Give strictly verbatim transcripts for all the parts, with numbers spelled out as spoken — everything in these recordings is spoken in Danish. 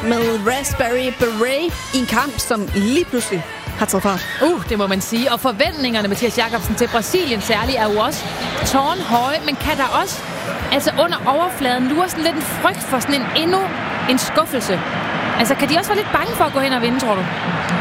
med Raspberry Beret i en kamp, som lige pludselig har taget fart. Uh, det må man sige. Og forventningerne, Mathias Jakobsen, til Brasilien særligt er jo også tårnhøje, men kan der også altså under overfladen lure sådan lidt en frygt for sådan en endnu en skuffelse? Altså, kan de også være lidt bange for at gå hen og vinde, tror du?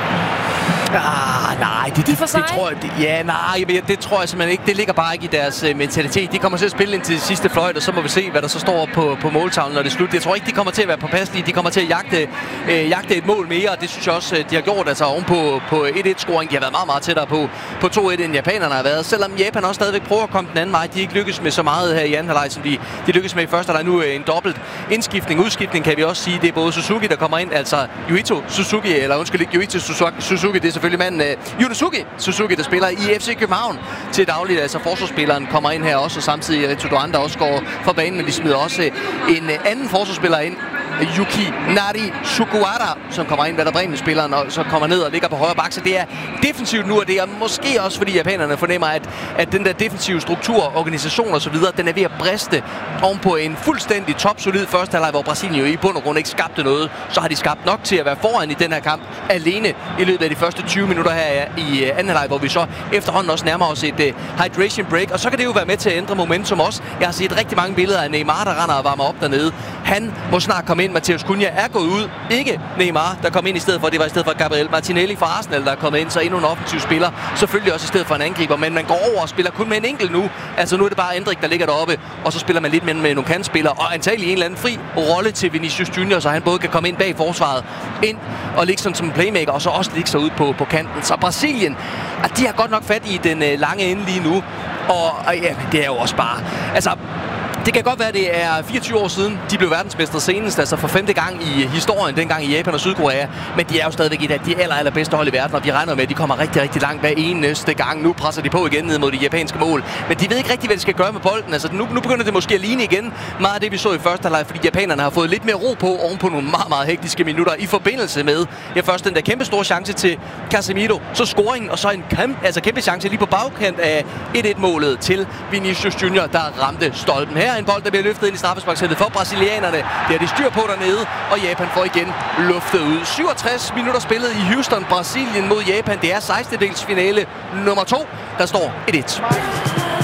Ah, nej, det, de det, det tror jeg, det, ja, nej, det, det tror jeg simpelthen ikke. Det ligger bare ikke i deres uh, mentalitet. De kommer til at spille ind til det sidste fløjt, og så må vi se, hvad der så står på, på måltavlen, når det er slut. Jeg tror ikke, de kommer til at være påpasselige. De kommer til at jagte, uh, jagte et mål mere, og det synes jeg også, de har gjort. Altså oven på, på et et-scoring. De har været meget, meget tættere på, på to et, end japanerne har været. Selvom Japan også stadigvæk prøver at komme den anden vej. De ikke lykkes med så meget her i anden halvleg, som de, de lykkes med i første. Der er nu uh, en dobbelt indskiftning. Udskiftning kan vi også sige. Det er både Suzuki, der kommer ind, altså Yuito Suzuki, eller undskyld ikke Yuito Suzuki, det er selvfølgelig manden uh, Yunosuke Suzuki, der spiller i F C København til dagligt. Altså forsvarsspilleren kommer ind her også, og samtidig Rito Doan, der også går fra banen, men de smider også en anden forsvarsspiller ind, Yuki Nari Sukuara, som kommer ind, hvad der Bremen spilleren, og så kommer ned og ligger på højre bak. Så det er defensivt nu, og det er måske også, fordi japanerne fornemmer, at, at den der defensive struktur, organisation og så videre, den er ved at briste ovenpå en fuldstændig topsolid første halvleg, hvor Brasilien jo i bund og grund ikke skabte noget. Så har de skabt nok til at være foran i den her kamp alene i løbet af de første tyve minutter her i anden halvleg, hvor vi så efterhånden også nærmer os et uh, hydration break, og så kan det jo være med til at ændre momentum også. Jeg har set rigtig mange billeder af Neymar, der render og varmer op dernede. Han må snart komme ind. Matheus Cunha er gået ud. Ikke Neymar, der kom ind i stedet for. Det var i stedet for Gabriel Martinelli fra Arsenal, der er kommet ind. Så endnu en offensiv spiller. Selvfølgelig også i stedet for en angriber. Men man går over og spiller kun med en enkelt nu. Altså nu er det bare Endrik, der ligger deroppe. Og så spiller man lidt med, med nogle kantspillere. Og antagelig en eller anden fri rolle til Vinicius Junior, så han både kan komme ind bag forsvaret. Ind og ligge sådan som en playmaker. Og så også ligge sig ud på, på kanten. Så Brasilien, at de har godt nok fat i den øh, lange ende lige nu. Og, og ja, det er jo også bare... Altså, det kan godt være, at det er fireogtyve år siden, de blev verdensmestre senest, altså for femte gang i historien, dengang i Japan og Sydkorea. Men de er jo stadigvæk et af de aller, aller bedste hold i verden, og vi regner med, at de kommer rigtig, rigtig langt hver eneste gang. Nu presser de på igen ned mod de japanske mål. Men de ved ikke rigtig, hvad de skal gøre med bolden. Altså, nu, nu begynder det måske at ligne igen meget af det, vi så i første halvleg, fordi japanerne har fået lidt mere ro på oven på nogle meget, meget hektiske minutter i forbindelse med ja, først den der kæmpe store chance til Casemiro, så scoringen, og så en kæmpe, altså kæmpe chance lige på bagkant af et et-målet til Vinicius Junior, der ramte stolpen her. En bold, der bliver løftet ind i straffesparksættet for brasilianerne. Det har de styr på dernede, og Japan får igen luftet ud. syvogtres minutter spillet i Houston, Brasilien mod Japan. Det er sekstendedelsfinale nummer to. Der står et et.